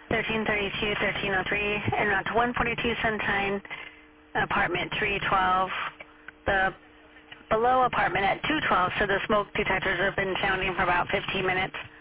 1332, 1303, and to 142 Sunshine, apartment 312. The below apartment at 212, so the smoke detectors have been sounding for about 15 minutes.